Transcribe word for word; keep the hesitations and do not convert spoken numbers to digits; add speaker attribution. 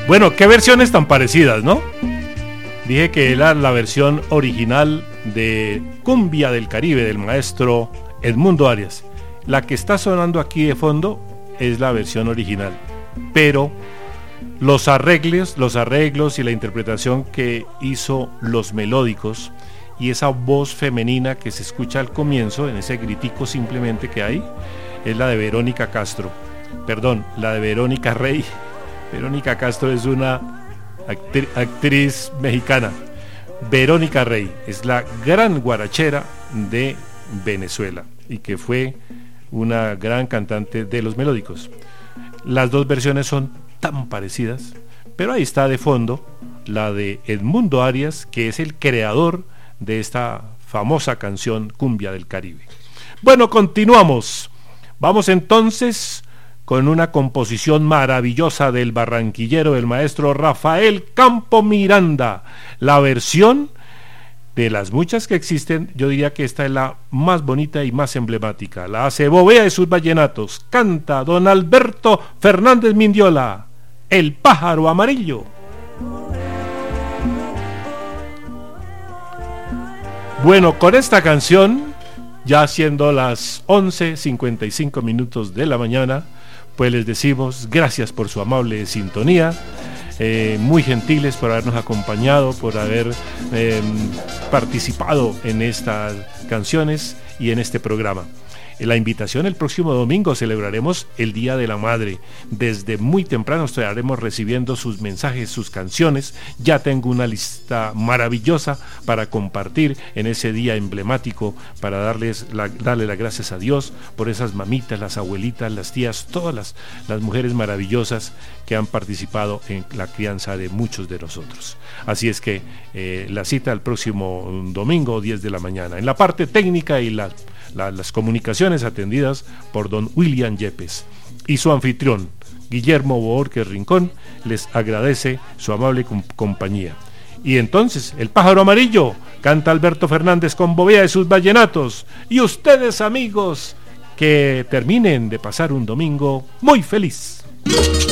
Speaker 1: Bueno, qué versiones tan parecidas, ¿no? Dije que era la versión original de Cumbia del Caribe del maestro Edmundo Arias. La que está sonando aquí de fondo es la versión original, pero los arreglos, los arreglos y la interpretación que hizo los melódicos y esa voz femenina que se escucha al comienzo, en ese gritico simplemente que hay, es la de Verónica Castro. Perdón, la de Verónica Rey. Verónica Castro es una actri- actriz mexicana. Verónica Rey es la gran guarachera de Venezuela y que fue una gran cantante de los melódicos. Las dos versiones son tan parecidas, pero ahí está de fondo la de Edmundo Arias, que es el creador de esta famosa canción Cumbia del Caribe. Bueno, continuamos. Vamos entonces con una composición maravillosa del barranquillero, del maestro Rafael Campo Miranda. La versión de las muchas que existen, yo diría que esta es la más bonita y más emblemática. La hace Bovea de sus vallenatos. Canta don Alberto Fernández Mindiola, El pájaro amarillo. Bueno, con esta canción, ya siendo las once cincuenta y cinco minutos de la mañana, pues les decimos gracias por su amable sintonía, eh, muy gentiles por habernos acompañado, por haber eh, participado en estas canciones y en este programa. La invitación: el próximo domingo celebraremos el Día de la Madre. Desde muy temprano estaremos recibiendo sus mensajes, sus canciones. Ya tengo una lista maravillosa para compartir en ese día emblemático, para darles la, darle las gracias a Dios por esas mamitas, las abuelitas, las tías, todas las, las mujeres maravillosas que han participado en la crianza de muchos de nosotros. Así es que eh, la cita el próximo domingo, diez de la mañana. En la parte técnica y la La, las comunicaciones atendidas por don William Yepes, y su anfitrión Guillermo Boorquez Rincón les agradece su amable com- compañía. Y entonces, El pájaro amarillo, canta Alberto Fernández con Bovea de sus vallenatos. Y ustedes, amigos, que terminen de pasar un domingo muy feliz.